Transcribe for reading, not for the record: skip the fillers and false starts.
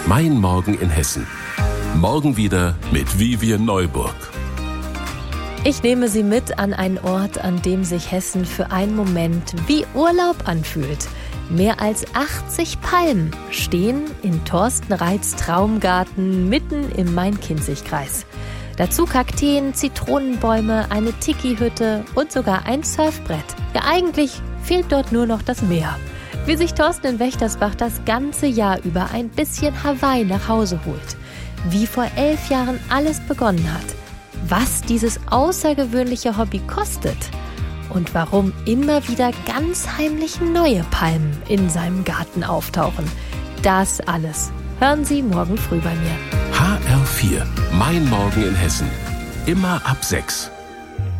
Mein Morgen in Hessen. Morgen wieder mit Vivian Neuburg. Ich nehme Sie mit an einen Ort, an dem sich Hessen für einen Moment wie Urlaub anfühlt. Mehr als 80 Palmen stehen in Thorsten Reitz Traumgarten mitten im Main-Kinzig-Kreis. Dazu Kakteen, Zitronenbäume, eine Tiki-Hütte und sogar ein Surfbrett. Ja, eigentlich fehlt dort nur noch das Meer. Wie sich Thorsten in Wächtersbach das ganze Jahr über ein bisschen Hawaii nach Hause holt. Wie vor 11 Jahren alles begonnen hat. Was dieses außergewöhnliche Hobby kostet. Und warum immer wieder ganz heimlich neue Palmen in seinem Garten auftauchen. Das alles hören Sie morgen früh bei mir. HR4, Mein Morgen in Hessen. Immer ab 6.